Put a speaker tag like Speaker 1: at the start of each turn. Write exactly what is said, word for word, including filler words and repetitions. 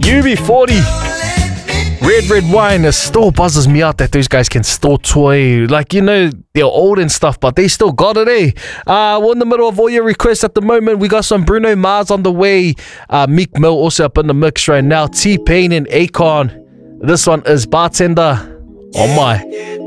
Speaker 1: U B forty. Red Red Wine, it still buzzes me out that those guys can still toy. Like, you know, they're old and stuff, but they still got it, eh? Uh, we're in the middle of all your requests at the moment. We got some Bruno Mars on the way. Uh, Meek Mill also up in the mix right now. T-Pain and Akon. This one is Bartender. Oh my.